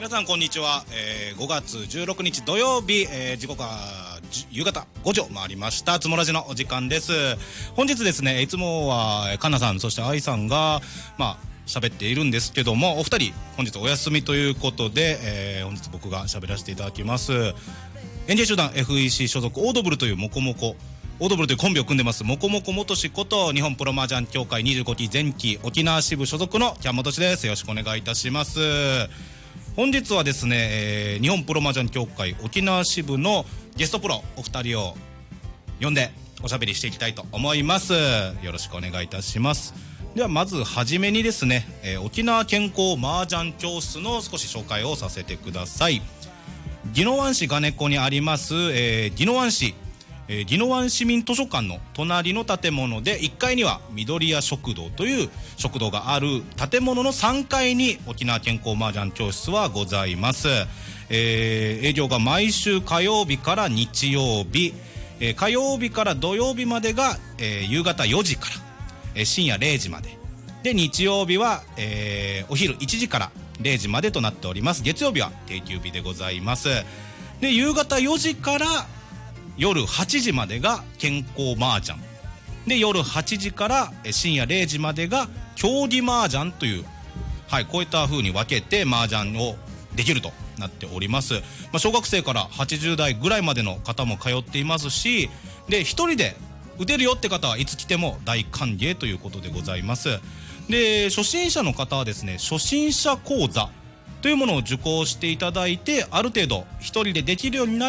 皆さんこんにちは、5月16日土曜日、時刻は夕方5時を回りました。つもラジのお時間です。本日ですね、いつもはかなさんそして愛さんが喋っているんですけども、お二人本日お休みということで、本日僕が喋らせていただきます。演芸集団 FEC 所属オードブルというオードブルというコンビを組んでますもこもこもとしこと日本プロ麻雀協会25期前期沖縄支部所属のキャンもとしです。よろしくお願いいたします。本日はですね、日本プロ麻雀協会沖縄支部のゲストプロお二人を呼んでおしゃべりしていきたいと思います。よろしくお願いいたします。ではまずはじめにですね、沖縄健康麻雀教室の少し紹介をさせてください。宜野湾市金子にあります、宜野湾市民図書館の隣の建物で1階には緑屋食堂という食堂がある建物の3階に沖縄健康麻雀教室はございます。営業が毎週火曜日から日曜日、火曜日から土曜日までが、夕方4時から、深夜0時までで、日曜日は、お昼1時から0時までとなっております。月曜日は定休日でございます。で、夕方4時から夜8時までが健康麻雀で、夜8時から深夜0時までが競技麻雀という、こういった風に分けて麻雀をできるとなっております。小学生から80代ぐらいまでの方も通っていますし、で一人で打てるよって方はいつ来ても大歓迎ということでございます。で、初心者の方はですね、初心者講座というものを受講していただいて、ある程度一人でできるようにな